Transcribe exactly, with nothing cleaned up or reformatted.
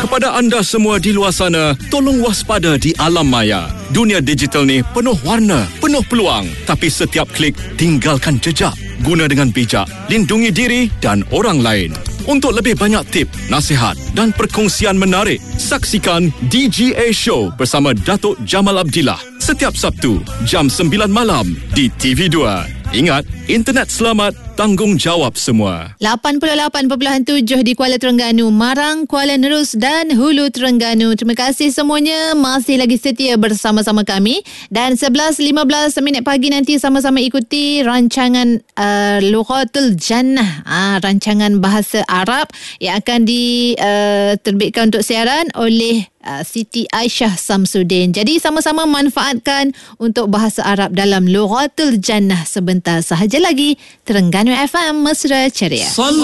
Kepada anda semua di luar sana, tolong waspada di alam maya. Dunia digital ni penuh warna, penuh peluang. Tapi setiap klik, tinggalkan jejak. Guna dengan bijak, lindungi diri dan orang lain. Untuk lebih banyak tip, nasihat dan perkongsian menarik, saksikan D G A Show bersama Datuk Jamal Abdillah setiap Sabtu jam sembilan malam di T V dua. Ingat, internet selamat, tanggungjawab semua. lapan puluh lapan perpuluhan tujuh di Kuala Terengganu, Marang, Kuala Nerus dan Hulu Terengganu. Terima kasih semuanya masih lagi setia bersama-sama kami. Dan sebelas lima belas minit pagi nanti sama-sama ikuti rancangan uh, Lughatul Jannah, uh, rancangan bahasa Arab yang akan diterbitkan uh, untuk siaran oleh Uh, Siti Aisyah Samsudin. Jadi sama-sama manfaatkan untuk bahasa Arab dalam Lughatul Jannah sebentar sahaja lagi. Terengganu F M, mesra ceria.